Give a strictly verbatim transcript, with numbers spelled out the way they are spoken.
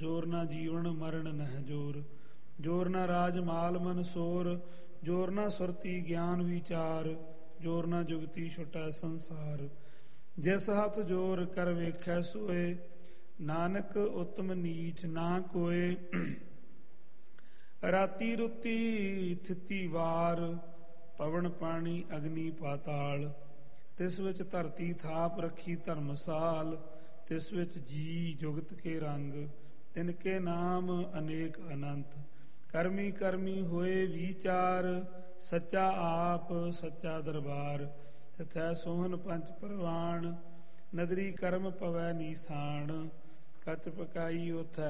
ਜੋਰ ਨਾ ਜੀਵਨ ਮਰਨ ਨਹਿ ਜੋਰ। ਜੋਰ ਨਾ ਰਾਜ ਮਾਲ ਮਨ ਸੋਰ, ਜੋਰ ਨਾ ਸੁਰਤੀ ਗਿਆਨ ਵਿਚਾਰ, ਜੋਰ ਨਾ ਜੁਗਤੀ ਛੁਟੈ ਸੰਸਾਰ। ਜਿਸ ਹੱਥ ਜੋਰ ਕਰ ਵੇਖੈ ਸੋਏ, ਨਾਨਕ ਉਤਮ ਨੀਚ ਨਾ ਕੋਏ। ਰਾਤੀ ਰੁੱਤੀ ਥਿਤੀ ਵਾਰ, ਪਵਨ ਪਾਣੀ ਅਗਨੀ ਪਾਤਾਲ। ਤਿਸ ਵਿੱਚ ਧਰਤੀ ਥਾਪ ਰੱਖੀ ਧਰਮਸਾਲ, ਤਿਸ ਵਿੱਚ ਜੀ ਜੁਗਤ ਕੇ ਰੰਗ। ਤਿਨ ਕੇ ਨਾਮ ਅਨੇਕ ਅਨੰਤ, ਕਰਮੀ ਕਰਮੀ ਹੋਏ ਵਿਚਾਰ। ਸੱਚਾ ਆਪ ਸੱਚਾ ਦਰਬਾਰ, ਤਿਥੈ ਸੋਹਨ ਪੰਚ ਪ੍ਰਵਾਨ। ਨਦਰੀ ਕਰਮ ਪਵੈ ਨੀਸਾਨ, ਕਚ ਪਕਾਈ ਉਥੈ